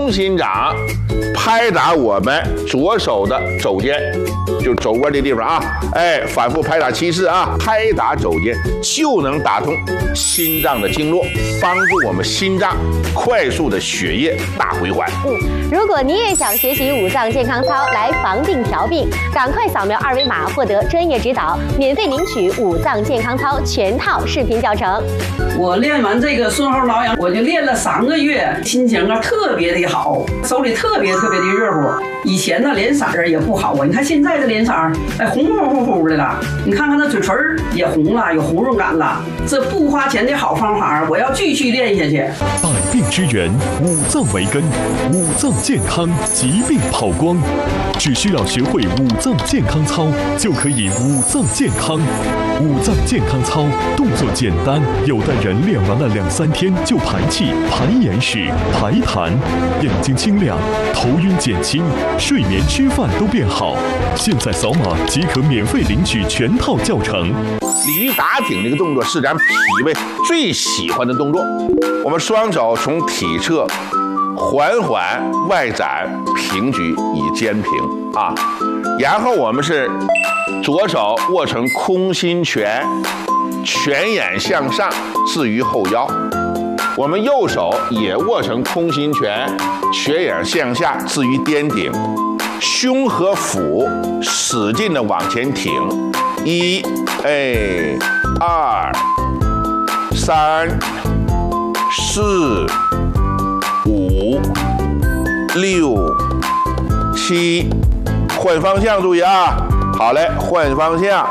空心掌拍打我们左手的肘尖，就肘关这地方啊，哎，反复拍打7次啊，拍打肘尖就能打通心脏的经络，帮助我们心脏快速的血液大回环。 如果你也想学习五脏健康操来防病调病，赶快扫描2维码获得专业指导，免费领取五脏健康操全套视频教程。 我练完这个顺后挠痒，我就练了3个月，心情啊特别的好，手里特别的热乎。以前呢脸色儿也不好啊，你看现在的脸色儿，哎，红乎的了。你看看那嘴唇也红了，有红润感了。这不花钱的好方法，我要继续练下去。 百病之源，五脏为根，五脏健康，疾病跑光。只需要学会五脏健康操，就可以五脏健康。五脏健康操动作简单，有的人练完了2-3天就排气、排眼屎、排痰，眼睛清亮，头晕减轻，睡眠吃饭都变好。现在扫码即可免费领取全套教程。 鲤鱼打挺这个动作是咱脾胃最喜欢的动作。我们双手从体侧缓缓外展平举以肩平啊，然后我们是左手握成空心拳，拳眼向上置于后腰。我们右手也握成空心拳，拳眼向下置于颠顶，胸和腹使劲的往前挺。1、2、3、4、5、6、7，换方向注意啊！好嘞，换方向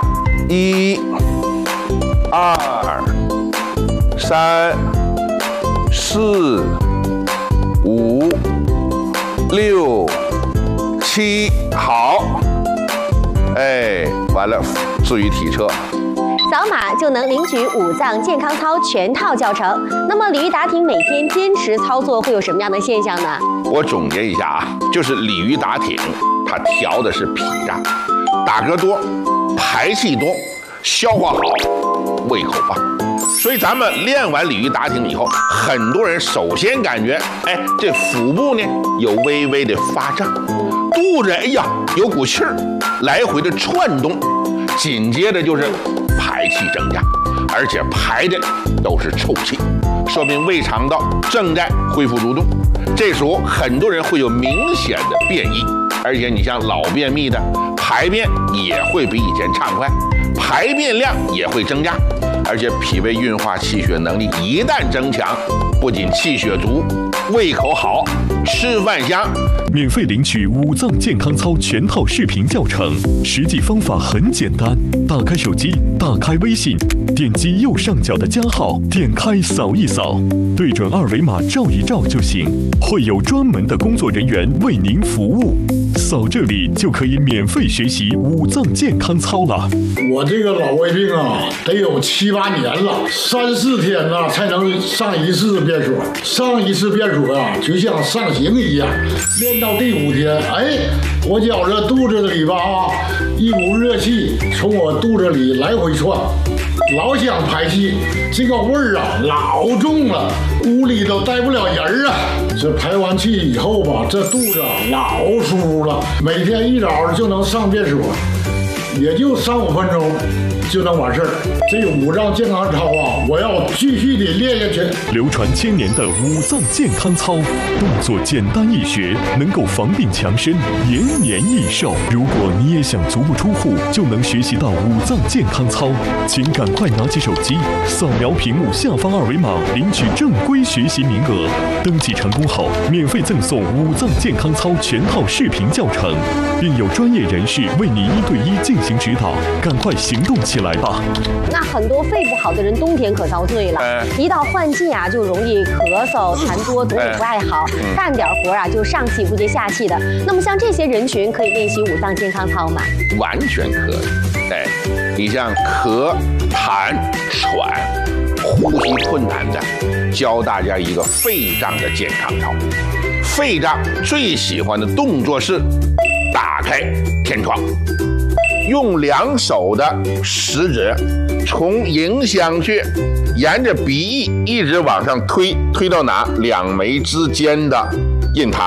，1、2、3、4、5、6、7，好，哎，完了，置于体侧。 扫码就能领取五脏健康操全套教程。那么鲤鱼打挺每天坚持操作会有什么样的现象呢？ 我总结一下啊，就是鲤鱼打挺，它调的是脾脏，打嗝多，排气多，消化好，胃口棒。所以咱们练完鲤鱼打挺以后，很多人首先感觉，哎，这腹部呢有微微的发胀，肚子哎呀有股气儿来回的窜动，紧接着就是排气增加，而且排的都是臭气，说明胃肠道正在恢复蠕动。这时候很多人会有明显的便意，而且你像老便秘的，排便也会比以前畅快，排便量也会增加，而且脾胃运化气血能力一旦增强，不仅气血足，胃口好，吃饭香。 免费领取五脏健康操全套视频教程，实际方法很简单，打开手机，打开微信，点击右上角的加号，点开扫一扫，对准2维码照一照就行，会有专门的工作人员为您服务。扫这里就可以免费学习五脏健康操了。 我这个老胃病啊，得有7、8年了，3、4天呢才能上一次便所。上一次便所啊，就像上刑一样。练到第5天，哎，我觉着肚子里吧啊，一股热气从我肚子里来回窜，老想排气，这个味儿啊老重了，屋里都待不了人啊。这排完气以后吧，这肚子老舒服了，每天一早就能上便所，也就3、5分钟就能完事儿。这五脏健康操啊，我要继续的练下去。 流传1000年的五脏健康操，动作简单易学，能够防病强身，延年益寿。如果你也想足不出户就能学习到五脏健康操，请赶快拿起手机，扫描屏幕下方2维码，领取正规学习名额。登记成功后，免费赠送五脏健康操全套视频教程，并有专业人士为你1对1进行指导。赶快行动起来吧！ 那很多肺不好的人冬天可遭罪了，一到换季啊就容易咳嗽、痰多，总也不爱好，干点活啊就上气不接下气的。那么像这些人群可以练习五脏健康操吗？ 完全可以。哎，你像咳、痰、喘、呼吸困难的，教大家一个肺脏的健康操。肺脏最喜欢的动作是打开天窗，用2手的食指从迎香穴沿着鼻翼一直往上推，推到哪？2眉之间的印堂，